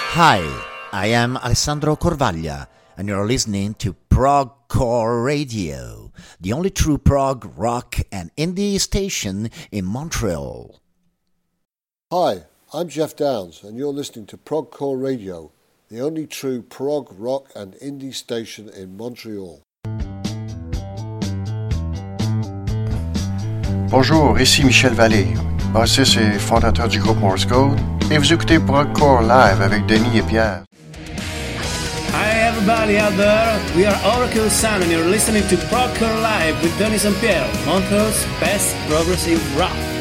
Hi, I am Alessandro Corvaglia, and you're listening to Progcore Radio, the only true prog, rock, and indie station in Montreal. Hi, I'm Jeff Downs, and you're listening to Progcore Radio, the only true prog, rock, and indie station in Montreal. Bonjour, ici Michel Vallée, bassiste et fondateur du groupe Morse Code, et vous écoutez Progcore Live avec Denis et Pierre. Hi everybody out there, we are Oracle Sun and you're listening to Progcore Live with Denis and Pierre, Montreal's best progressive rock.